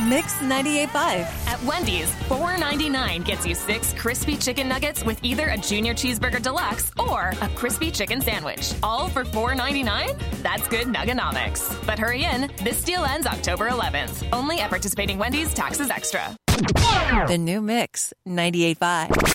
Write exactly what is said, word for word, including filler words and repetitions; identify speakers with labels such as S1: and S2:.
S1: Mix ninety-eight point five.
S2: At Wendy's, four ninety-nine gets you six crispy chicken nuggets with either a Junior Cheeseburger Deluxe or a crispy chicken sandwich. All for four ninety-nine? That's good Nugganomics. But hurry in, this deal ends October eleventh. Only at participating Wendy's, taxes extra.
S1: The new Mix ninety-eight point five.